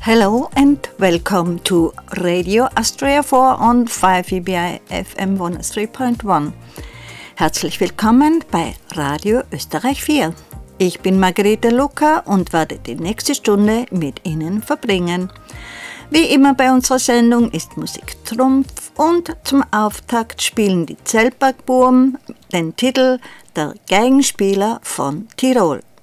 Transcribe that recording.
Hello and welcome to Radio Austria 4 on 5 EBI FM 103.1. Herzlich willkommen bei Radio Österreich 4. Ich bin Margarete Lucker und werde die nächste Stunde mit Ihnen verbringen. Wie immer bei unserer Sendung ist Musik Trumpf und zum Auftakt spielen die Zeltbergbuben den Titel Der Geigenspieler von Tirol.